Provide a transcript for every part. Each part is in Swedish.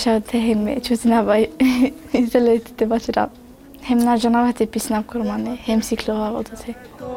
شاهدت هم شوتنا باي إزاي تباشر هم نرجعنا وقت بيسنا كرمانه هم سيكلوها وضعته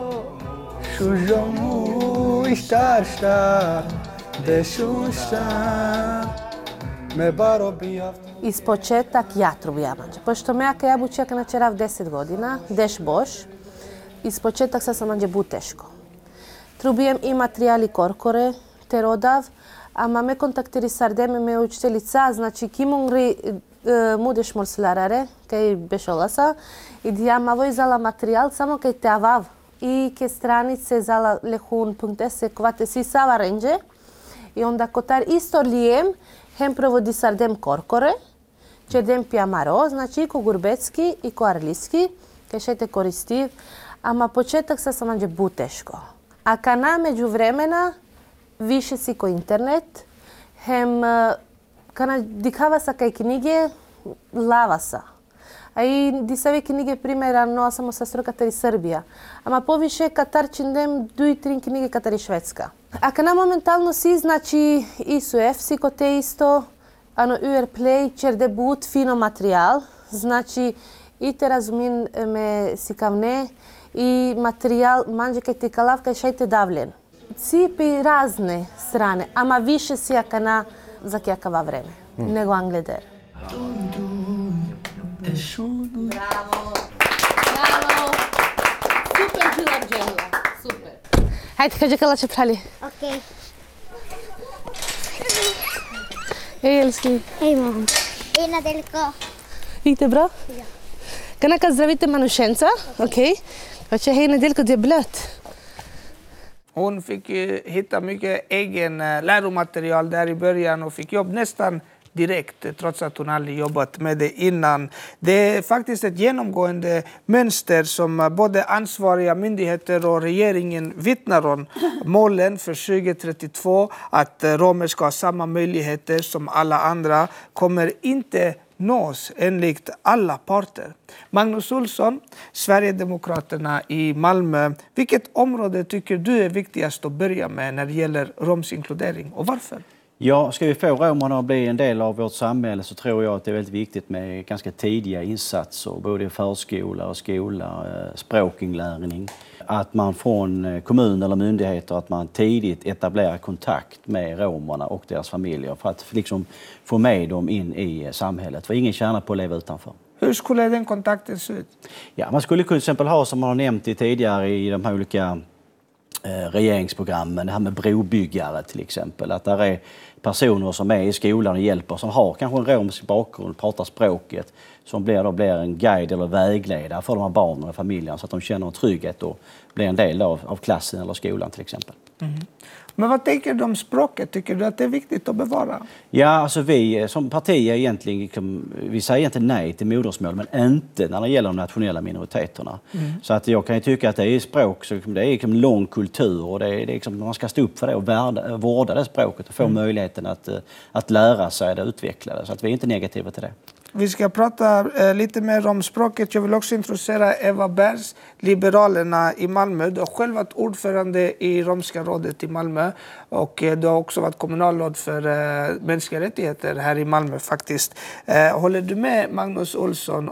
شجمو اشتاشتا بشوشتا مبارو بيافت Ispočetak ja trubijamađe. Pošto me ja bučeka na čerav 10 godina, deš boš, ispočetak sa sam anđe buteško. Trubijem i materijali korkore, te rodav, a me kontaktiri sardeme me učiteljica, znači kimungri mudeš morslarare, kaj bešolasa, i ja mavo izala materijal samo kaj te avav. I ke stranice zala lehun.se kvate si sava renđe, i onda kotar isto lijem, hem provodi sardem korkore, čedem pijamaro, znači i ko gurbecki i ko arlijski, kaj šete koristiv, ama početak sa sam anđe buteško. A kana među vremena više si ko internet, hem kana dikava sa kaj knjige lava sa. A i di savi knjige primjera no samo sa strokatari Srbija. Ama poviše katar čindem 2-3 knjige katari Švedska. A kana momentalno si znači i su si ko te isto, ano Uerplay, čer debut, fino materijal, znači i te razumin me sikavne i materijal manđe kaj ti kalav kaj šajte davljen. Cipi razne strane, ama više si akana za kjakava vreme, nego Angleder. Bravo! Bravo! Super Đula Đela, super. Hajde, kađe kala će prali. Okej. Hej, elski. Hej, mom. Hej, Nadeljko. Gick det bra? Ja. Kan jag zdravite manušenca? Okej. Hoće, hej, Nadeljko, det är blött. Hon fick hitta mycket egen läromaterial där i början och fick jobb nästan direkt, trots att hon aldrig jobbat med det innan. Det är faktiskt ett genomgående mönster som både ansvariga myndigheter och regeringen vittnar om. Målen för 2032, att romer ska ha samma möjligheter som alla andra, kommer inte nås enligt alla parter. Magnus Olsson, Sverigedemokraterna i Malmö. Vilket område tycker du är viktigast att börja med när det gäller roms inkludering och varför? Ja, ska vi få romerna att bli en del av vårt samhälle så tror jag att det är väldigt viktigt med ganska tidiga insatser, både i förskola och skola, språkinlärning. Att man från kommun eller myndigheter att man tidigt etablerar kontakt med romerna och deras familjer för att liksom få med dem in i samhället. För ingen tjänar på att leva utanför. Hur skulle den kontakten se ut? Ja, man skulle till exempel ha, som man har nämnt tidigare i de här olika regeringsprogrammen, det här med brobyggare till exempel. Att där är personer som är i skolan och hjälper, som har kanske en romsk bakgrund, pratar språket, som blir en guide eller vägledare för de här barnen och familjerna så att de känner en trygghet och blir en del av klassen eller skolan till exempel. Mm. Men vad tänker du om språket? Tycker du att det är viktigt att bevara? Ja, alltså vi som parti är egentligen, vi säger inte nej till modersmål, men inte när det gäller de nationella minoriteterna. Mm. Så att jag kan ju tycka att det är språk, så det är liksom lång kultur och det är liksom, man ska stå upp för det och vårda det språket och få möjligheten att lära sig det och utveckla det. Så att vi är inte negativa till det. Vi ska prata lite mer om språket. Jag vill också introducera Eva Bers, Liberalerna i Malmö. Du har själv varit ordförande i Romska rådet i Malmö och du har också varit kommunalråd för mänskliga rättigheter här i Malmö faktiskt. Håller du med Magnus Olsson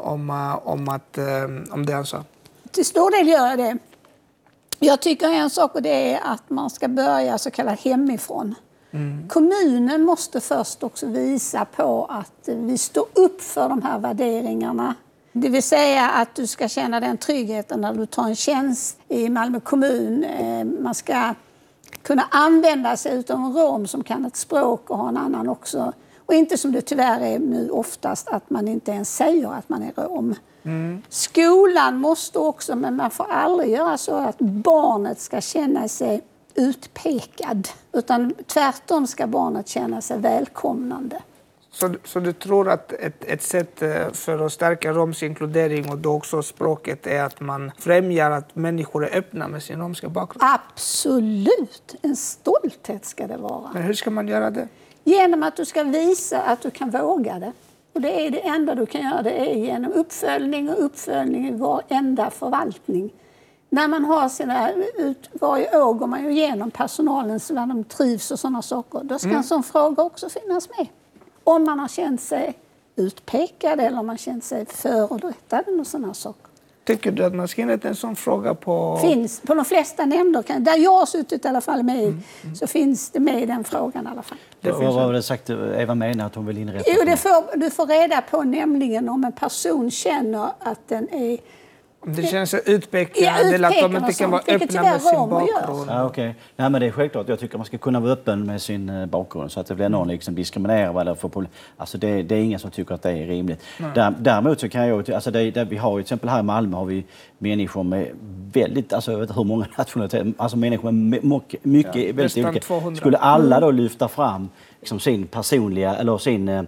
om det han sa? Till stor del gör jag det. Jag tycker en sak, och det är att man ska börja så kallat hemifrån. Mm. Kommunen måste först också visa på att vi står upp för de här värderingarna. Det vill säga att du ska känna den tryggheten när du tar en tjänst i Malmö kommun. Man ska kunna använda sig av en rom som kan ett språk och ha en annan också. Och inte som det tyvärr är nu oftast att man inte ens säger att man är rom. Mm. Skolan måste också, men man får aldrig göra så att barnet ska känna sig utpekad, utan tvärtom ska barnet känna sig välkomnande. Så du tror att ett sätt för att stärka roms inkludering och då också språket är att man främjar att människor är öppna med sin romska bakgrund? Absolut! En stolthet ska det vara. Men hur ska man göra det? Genom att du ska visa att du kan våga det. Och det är det enda du kan göra, det är genom uppföljning i varenda förvaltning. När man har sina, varje år går man ju igenom personalen så när de trivs och sådana saker. Då ska en sån fråga också finnas med. om man har känt sig utpekad eller om man känt sig förorättad och sådana saker. Tycker du att man ska inrätta en sån fråga på... Finns på de flesta nämnder, där jag har suttit i alla fall med så finns det med i den frågan i alla fall. Vad var det sagt Eva menar att hon vill inrätta? Jo, du får reda på nämligen om en person känner att den är... Om det känns utpekad eller att de inte kan vara öppna med sin bakgrund. Ja, okay. Nej, men det är självklart. Jag tycker man ska kunna vara öppen med sin bakgrund så att det blir någon liksom diskriminerad eller får problem. Alltså det är ingen som tycker att det är rimligt. Däremot så kan jag alltså vi har till exempel här i Malmö har vi människor med väldigt, alltså jag vet inte hur många nationaliteter, alltså människor med mycket väldigt olika. 200. Skulle alla då lyfta fram liksom sin personliga eller sin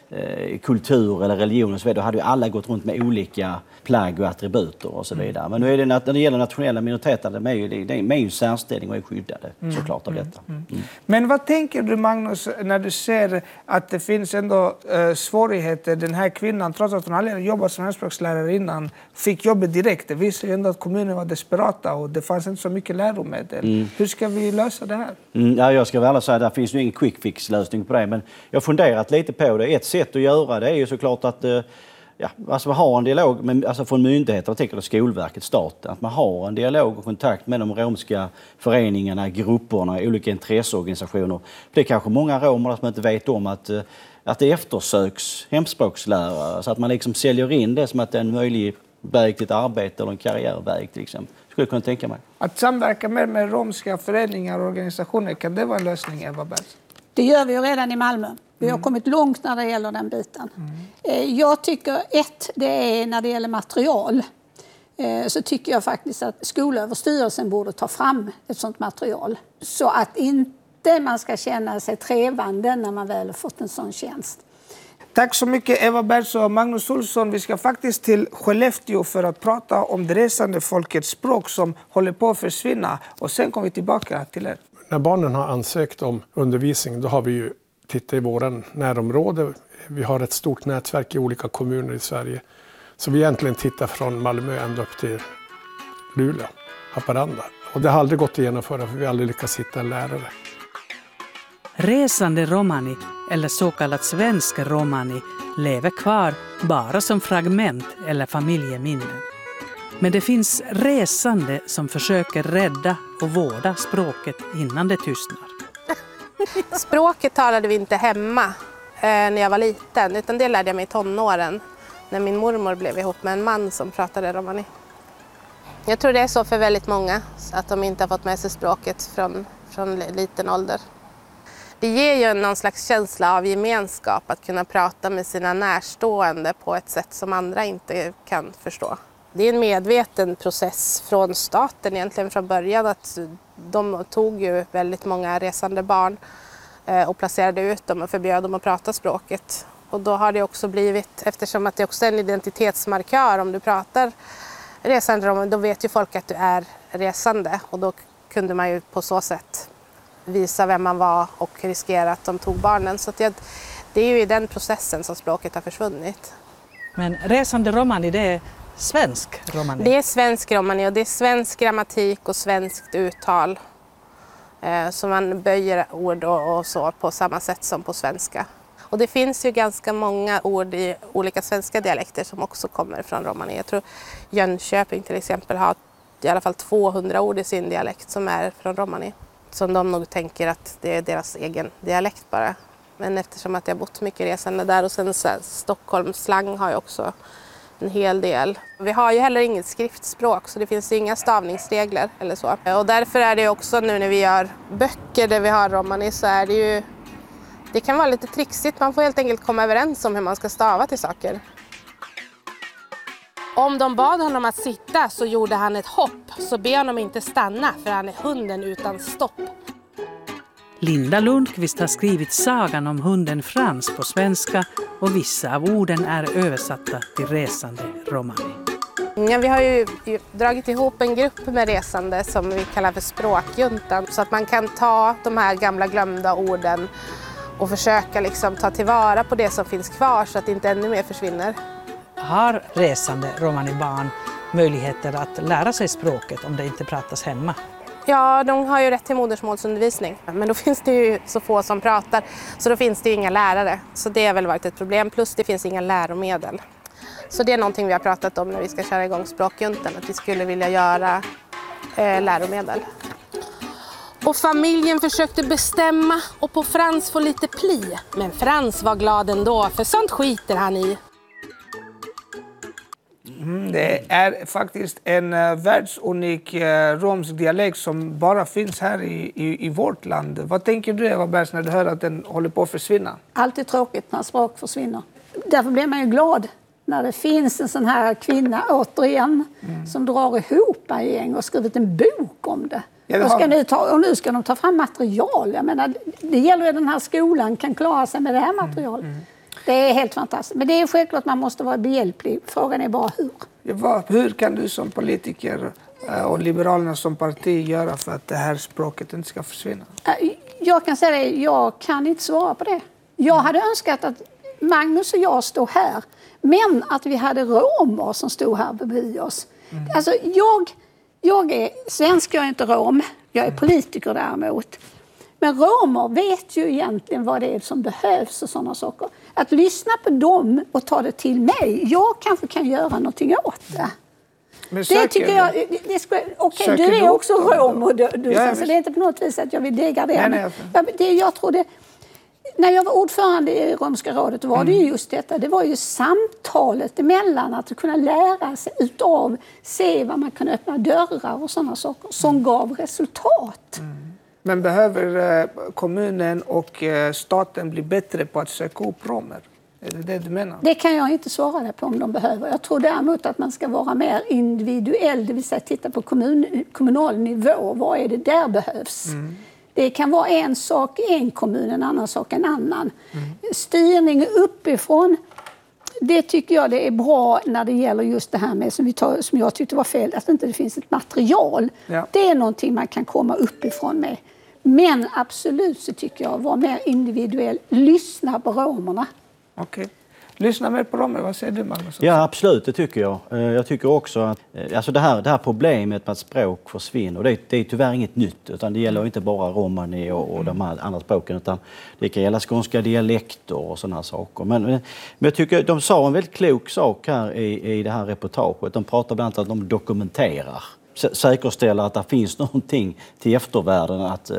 kultur eller religion och så vidare, då hade ju alla gått runt med olika plagg och attributer och så vidare. Men nu är det när det gäller nationella minoriteter, de är ju särställning och är skyddade såklart av detta. Men vad tänker du, Magnus, när du ser att det finns ändå svårigheter? Den här kvinnan, trots att hon aldrig jobbat som hemspråkslärare innan, fick jobbet direkt. Det visar ju ändå att kommunen var desperata och det fanns inte så mycket läromedel. Hur ska vi lösa det här? Ja, jag ska väl säga att det finns ju ingen quick fix-lösning på det, men jag har funderat lite på det. Ett sätt att göra det är ju såklart att alltså ha en dialog med, alltså från myndigheter, jag tänker Skolverket, staten, att man har en dialog och kontakt med de romska föreningarna, grupperna, olika intresseorganisationer. Det är kanske många romer som inte vet om att det eftersöks hemspråkslärare, så att man liksom säljer in det som att det är en möjlig väg till ett arbete eller en karriärväg till exempel. Skulle jag kunna tänka mig. Att samverka med romska föreningar och organisationer, kan det vara en lösning, Eva Bergs? Det gör vi ju redan i Malmö. Vi har kommit långt när det gäller den biten. Jag tycker det är när det gäller material. Så tycker jag faktiskt att Skolöverstyrelsen borde ta fram ett sådant material. Så att inte man ska känna sig trevande när man väl har fått en sån tjänst. Tack så mycket Eva Bergs och Magnus Olsson. Vi ska faktiskt till Skellefteå för att prata om det resande folkets språk som håller på att försvinna. Och sen kommer vi tillbaka till er. När barnen har ansökt om undervisning, då har vi ju tittat i våran närområde. Vi har ett stort nätverk i olika kommuner i Sverige. Så vi egentligen tittar från Malmö ända upp till Luleå, Haparanda. Och det har aldrig gått att genomföra för vi har aldrig lyckats hitta en lärare. Resande romani, eller så kallat svensk romani, lever kvar bara som fragment eller familjeminnen. Men det finns resande som försöker rädda och vårda språket innan det tystnar. Språket talade vi inte hemma när jag var liten, utan det lärde jag mig i tonåren. När min mormor blev ihop med en man som pratade romani. Jag tror det är så för väldigt många, att de inte har fått med sig språket från liten ålder. Det ger ju någon slags känsla av gemenskap att kunna prata med sina närstående på ett sätt som andra inte kan förstå. Det är en medveten process från staten egentligen från början, att de tog ju väldigt många resande barn och placerade ut dem och förbjöd dem att prata språket. Och då har det också blivit, eftersom att det också är en identitetsmarkör, om du pratar resande romani, då vet ju folk att du är resande, och då kunde man ju på så sätt visa vem man var och riskera att de tog barnen. Så att det är ju i den processen som språket har försvunnit. Men resande romani, det är svensk romani? Det är svensk romani och det är svensk grammatik och svenskt uttal. Så man böjer ord och så på samma sätt som på svenska. Och det finns ju ganska många ord i olika svenska dialekter som också kommer från romani. Jag tror Jönköping till exempel har i alla fall 200 ord i sin dialekt som är från romani. Som de nog tänker att det är deras egen dialekt bara. Men eftersom att jag har bott mycket resande där, och sen så Stockholms slang har jag också en hel del. Vi har ju heller inget skriftspråk, så det finns inga stavningsregler eller så. Och därför är det också nu när vi gör böcker där vi har romani, så är det ju, det kan vara lite trixigt. Man får helt enkelt komma överens om hur man ska stava till saker. Om de bad honom att sitta så gjorde han ett hopp, så ber honom inte stanna, för han är hunden utan stopp. Linda Lundqvist har skrivit sagan om hunden Frans på svenska, och vissa av orden är översatta till resande romani. Ja, vi har ju dragit ihop en grupp med resande som vi kallar för språkjuntan, så att man kan ta de här gamla glömda orden och försöka liksom ta tillvara på det som finns kvar, så att inte ännu mer försvinner. Har resande romani-barn möjligheter att lära sig språket om det inte pratas hemma? Ja, de har ju rätt till modersmålsundervisning. Men då finns det ju så få som pratar, så då finns det ju inga lärare. Så det har väl varit ett problem, plus det finns inga läromedel. Så det är någonting vi har pratat om när vi ska köra igång språkjuntan, att vi skulle vilja göra läromedel. Och familjen försökte bestämma och på Frans få lite pli. Men Frans var glad ändå, för sånt skiter han i. Det är faktiskt en världsunik romsk dialekt som bara finns här i vårt land. Vad tänker du, Eva Bergs, när du hör att den håller på att försvinna? Alltid tråkigt när språk försvinner. Därför blir man ju glad när det finns en sån här kvinna, återigen, som drar ihop en gäng och skrivit en bok om det. Och nu ska de ta fram material. Jag menar, det gäller ju att den här skolan kan klara sig med det här materialet. Det är helt fantastiskt. Men det är självklart att man måste vara behjälplig. Frågan är bara hur. Hur kan du som politiker och Liberalerna som parti göra för att det här språket inte ska försvinna? Jag kan säga det, jag kan inte svara på det. Jag hade önskat att Magnus och jag stod här, men att vi hade romer som stod här bredvid oss. Alltså jag är svensk, jag är inte rom. Jag är politiker däremot. Men romer vet ju egentligen vad det är som behövs och sådana saker. Att lyssna på dem och ta det till mig, jag kanske kan göra någonting åt det. Men det tycker jag, okej, du är också rom och du så det är inte på något vis att jag vill degradera. Jag tror det, när jag var ordförande i Romska rådet var det ju just detta. Det var ju samtalet emellan, att kunna lära sig utav, se vad man kan öppna dörrar och sådana saker som gav resultat. Men behöver kommunen och staten bli bättre på att söka upp romer? Är det det du menar? Det kan jag inte svara på om de behöver. Jag tror däremot att man ska vara mer individuell, det vill säga titta på kommunal nivå. Vad är det där behövs? Det kan vara en sak i en kommun, en annan sak en annan. Styrning uppifrån, det tycker jag det är bra när det gäller just det här med som jag tyckte var fel, att inte det finns ett material. Ja. Det är någonting man kan komma uppifrån med. Men absolut så tycker jag var mer individuell. Lyssna på romerna. Okej. Lyssna mer på romer. Vad säger du, Magnus? Ja, absolut, det tycker jag. Jag tycker också att alltså det här problemet med att språk försvinner, det är tyvärr inget nytt, utan det gäller inte bara romani och de här andra språken, utan det kan gälla skånska dialekter och sådana saker. Men jag tycker de sa en väldigt klok sak här i det här reportaget. De pratar bland annat om att de dokumenterar. Säkerställa att det finns någonting till eftervärlden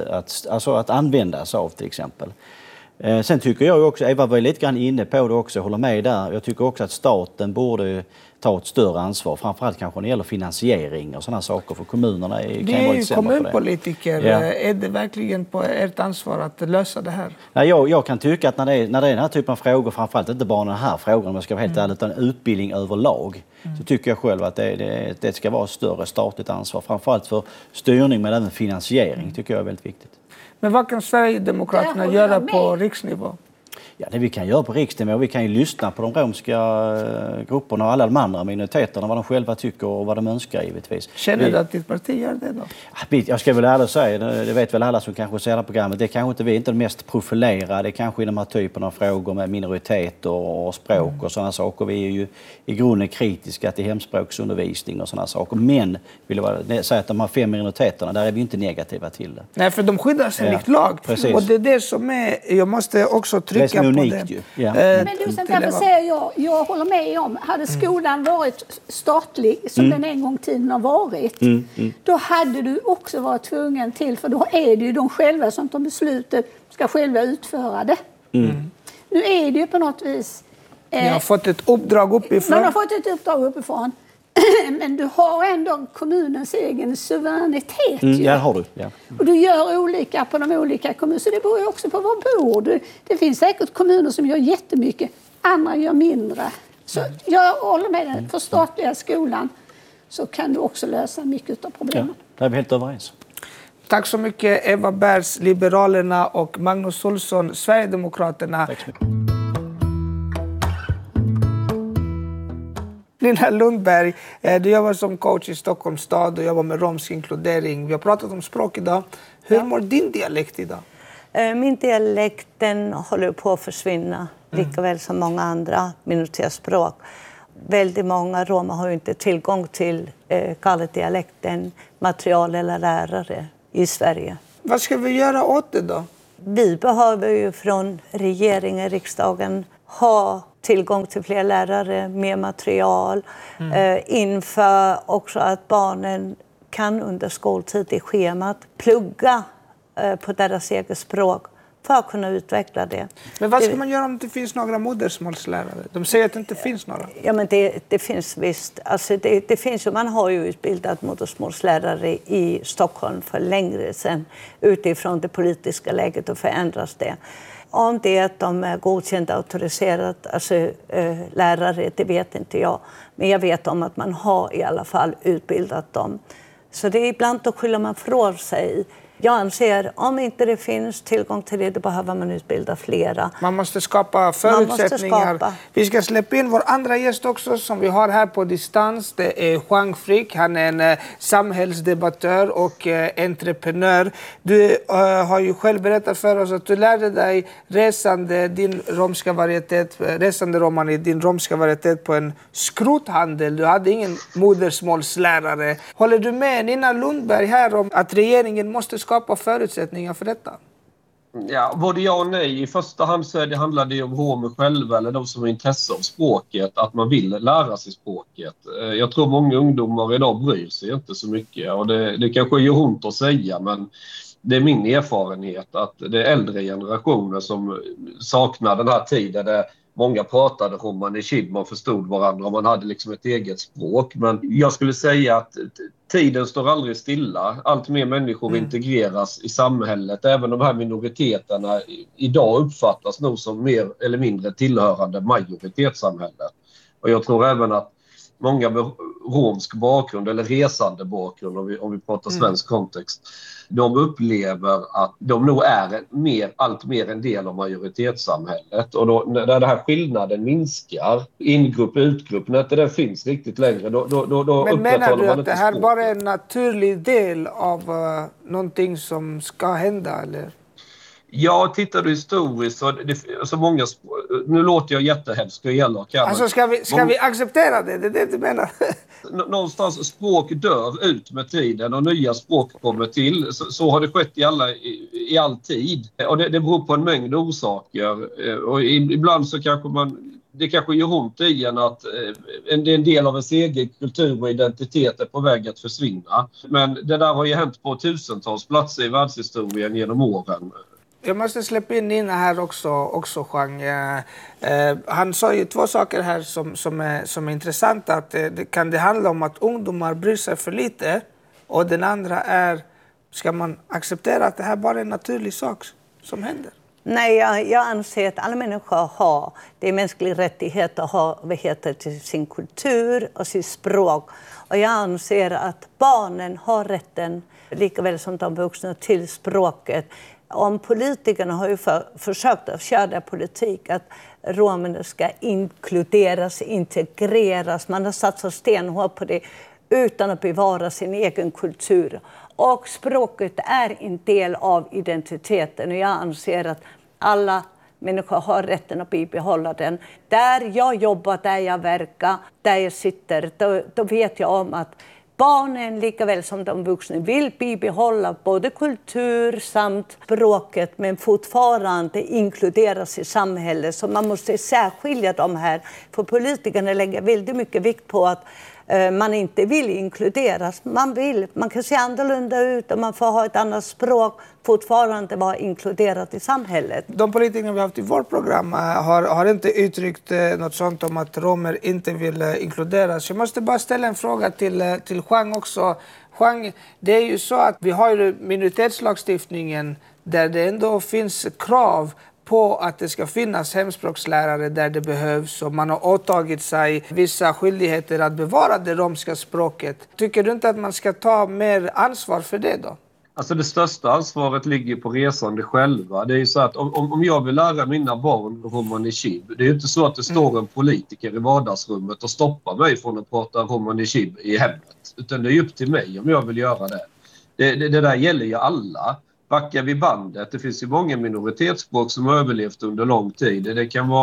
att använda sig av till exempel. Sen tycker jag också, Eva var lite grann inne på det också, jag håller med där. Jag tycker också att staten borde ta ett större ansvar, framförallt kanske när det gäller finansiering och sådana saker, för kommunerna kan vara lite sämre på det. Kommunpolitiker, är det verkligen på ert ansvar att lösa det här? Nej, jag kan tycka att när det är den här typen av frågor, framförallt inte bara den här frågan om jag ska vara helt ärlig, utan utbildning överlag, så tycker jag själv att det ska vara större statligt ansvar, framförallt för styrning men även finansiering tycker jag är väldigt viktigt. Men vad kan Sverigedemokraterna göra på riksnivå? Ja, det vi kan göra på riksnivå, vi kan ju lyssna på de romska grupperna och alla de andra minoriteterna, vad de själva tycker och vad de önskar givetvis. Känner du att ditt parti gör det då? Jag ska väl ärligt säga, det vet väl alla som kanske ser det här programmet, det kanske inte vi är inte det mest profilerade, kanske i de här typen av frågor med minoriteter och språk och sådana saker. Vi är ju i grunden kritiska till hemspråksundervisning och sådana saker, men vill jag säga att de här 5 minoriteterna, där är vi inte negativa till det. Nej, för de skyddar sig enligt lag. Precis. Och det är det som är, jag måste också trycka på unikt, det. Ja. Men du, sen därför säger jag håller med om, hade skolan varit statlig som den en gång tiden har varit, då hade du också varit tvungen till, för då är det ju de själva som tar beslutet, ska själva utföra det. Nu är det ju på något vis... Ni har fått ett uppdrag uppifrån. Man har fått ett uppdrag uppifrån. Men du har ändå kommunens egen suveränitet. Ja, har du. Ja. Och du gör olika på de olika kommunerna. Så det beror ju också på var bor du. Det finns säkert kommuner som gör jättemycket. Andra gör mindre. Så jag håller med dig. För statliga skolan så kan du också lösa mycket av problemen. Ja, där är vi helt överens. Tack så mycket Eva Bergs, Liberalerna, och Magnus Olsson, Sverigedemokraterna. Tack så mycket. Lina Lundberg, du jobbar som coach i Stockholms stad och jobbar med romsk inkludering. Vi har pratat om språk idag. Hur mår din dialekt idag? Min dialekt den håller på att försvinna, lika väl som många andra minoritetsspråk. Väldigt många romer har ju inte tillgång till dialekten, material eller lärare. i Sverige. Vad ska vi göra åt det då? Vi behöver ju från regeringen, riksdagen, ha tillgång till fler lärare, mer material. Inför också att barnen kan under skoltid i schemat plugga på deras eget språk för att kunna utveckla det. Men vad ska man göra om det inte finns några modersmålslärare? De säger att det inte finns några. Ja, men det finns visst. Alltså det finns ju, man har ju utbildat modersmålslärare i Stockholm för längre sedan utifrån det politiska läget och förändras det. Om det är att de är godkända, auktoriserat, alltså lärare, det vet inte jag. Men jag vet om att man har i alla fall utbildat dem. Så det är ibland då skyller man från sig. Jag anser om inte det finns tillgång till det, då behöver man utbilda flera. Man måste skapa förutsättningar. Vi ska släppa in vår andra gäst också som vi har här på distans. Det är Juan Frick. Han är en samhällsdebattör och entreprenör. Du har ju själv berättat för oss att du lärde dig resande romani, din romska varietet på en skrothandel. Du hade ingen modersmålslärare. Håller du med Nina Lundberg här om att regeringen måste skapa förutsättningar för detta? Ja, både ja och nej. I första hand så handlar det om romer själva eller de som har intresse av språket, att man vill lära sig språket. Jag tror många ungdomar idag bryr sig inte så mycket och det kanske gör ont att säga, men det är min erfarenhet att det är äldre generationer som saknar den här tiden där många pratade romani chib, man förstod varandra och man hade liksom ett eget språk. Men jag skulle säga att tiden står aldrig stilla. Allt mer människor integreras i samhället. Även de här minoriteterna idag uppfattas nog som mer eller mindre tillhörande majoritetssamhället. Och jag tror även att många med romsk bakgrund eller resande bakgrund, om vi pratar svensk kontext, de upplever att de nog är allt mer en del av majoritetssamhället. Och då, när den här skillnaden minskar, ingrupp, utgrupp, när inte den finns riktigt längre, då men menar du att det här bara är en naturlig del av någonting som ska hända, eller? Ja, tittar du historiskt så många... Nu låter jag jättehemskt och elak. Alltså ska vi acceptera det? Det är det du menar? Någonstans språk dör ut med tiden och nya språk kommer till. Så har det skett i all tid. Och det beror på en mängd orsaker. Och ibland så kanske det kanske gör ont i en att en del av ens egen kultur och identitet är på väg att försvinna. Men det där har ju hänt på tusentals platser i världshistorien genom åren. Jag måste släppa in Nina här också Juan. Han sa ju två saker här som är intressanta. Att det handla om att ungdomar bryr sig för lite. Och den andra är, ska man acceptera att det här bara är en naturlig sak som händer? Nej, jag anser att alla människor har det är mänsklig rättighet att ha till sin kultur och sitt språk. Och jag anser att barnen har rätten, lika väl som de vuxna, till språket. Om politikerna har ju försökt att köra politik att romerna ska inkluderas, integreras. Man har satsat stenhårt på det utan att bevara sin egen kultur. Och språket är en del av identiteten och jag anser att alla människor har rätten att bibehålla den. Där jag jobbar, där jag verkar, där jag sitter, då vet jag om att barnen lika väl som de vuxna vill bibehålla både kultur samt språket men fortfarande inkluderas i samhället. Så man måste särskilja de här. För politikerna lägger väldigt mycket vikt på att man inte vill inkluderas. Man kan se annorlunda ut och man får ha ett annat språk, fortfarande vara inkluderat i samhället. De politiker vi har haft i vårt program har inte uttryckt något sånt om att romer inte vill inkluderas. Jag måste bara ställa en fråga till Juan också. Juan, det är ju så att vi har minoritetslagstiftningen där det ändå finns krav på att det ska finnas hemspråkslärare där det behövs och man har åtagit sig vissa skyldigheter att bevara det romska språket. Tycker du inte att man ska ta mer ansvar för det då? Alltså det största ansvaret ligger på resande själva. Det är ju så att om jag vill lära mina barn romani chib, det är ju inte så att det står en politiker i vardagsrummet och stoppar mig från att prata romani chib i hemmet. Utan det är upp till mig om jag vill göra det. Det där gäller ju alla. Backar vi bandet, det finns ju många minoritetsspråk som har överlevt under lång tid. Det kan vara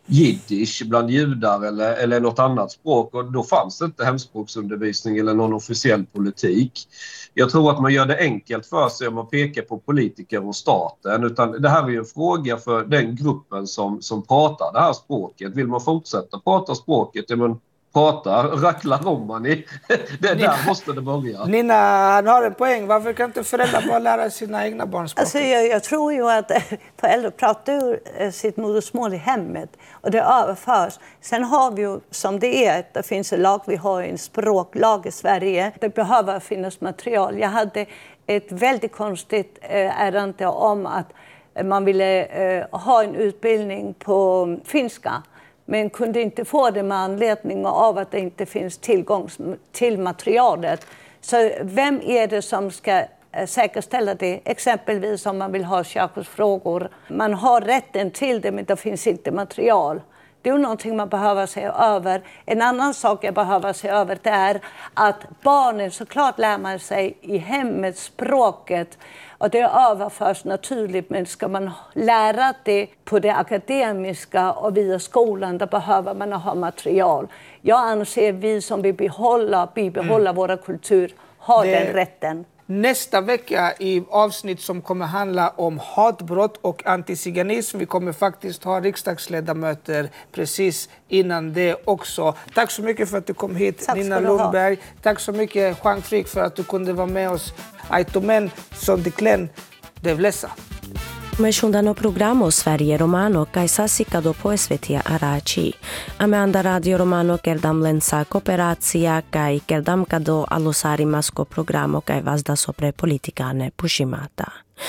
jiddisch bland judar eller något annat språk, och då fanns det inte hemspråksundervisning eller någon officiell politik. Jag tror att man gör det enkelt för sig om man pekar på politiker och staten, utan det här är ju en fråga för den gruppen som pratar det här språket. Vill man fortsätta prata språket, man pratar rackla romani, där måste det börja. Nina, han har en poäng. Varför kan inte föräldrar bara lära sina egna barn språket? Alltså jag tror ju att föräldrar pratar ju sitt modersmål i hemmet och det överförs. Sen har vi ju, som det finns en lag, vi har en språklag i Sverige. Det behöver finnas material. Jag hade ett väldigt konstigt ärende om att man ville ha en utbildning på finska. Men kunde inte få det med anledning av att det inte finns tillgång till materialet. Så vem är det som ska säkerställa det? Exempelvis om man vill ha körkortsfrågor. Man har rätten till det, men det finns inte material. Det är någonting man behöver se över. En annan sak jag behöver se över det är att barnen såklart lär man sig i hemmet språket. Och det överförs naturligt, men ska man lära det på det akademiska och via skolan, då behöver man ha material. Jag anser vi som vill bibehålla våra kultur har den rätten. Nästa vecka i avsnitt som kommer handla om hatbrott och antiziganism. Vi kommer faktiskt ha riksdagsledamöter precis innan det också. Tack så mycket för att du kom hit, Nina Lundberg. Tack så mycket, Juan Frick, för att du kunde vara med oss. Aitomen, Sondiklen, Devlesa. Meshundano programo Sverige Romano kaj sasikado po SVT Arachi. Amanda Radio Romano kerdam lensa kooperacija kaj kerdam kado alosarimasko programo kaj vazda sopre politikane pushimata.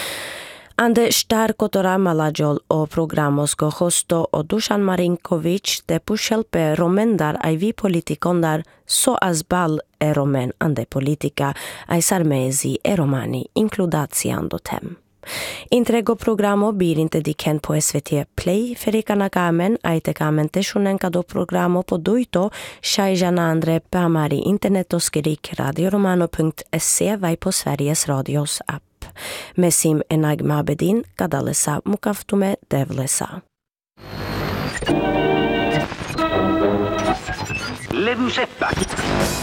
Ande štar kotora malajol o programosko hosto o Dušan Marinković te pušelpe romendar aj vi politikondar so azbal e romen ande politika aj sarmezi e romani inkludaciando tem. Intrego programo bir inte diken på SVT Play ferikana kamen aite kamen teshunen kado programo po duito shaijana andre pamari internetoskerik radioromano.se vai på Sveriges Radios app. Mesim enagma bedin kadalesa mukaftume devlesa. Levyseppä.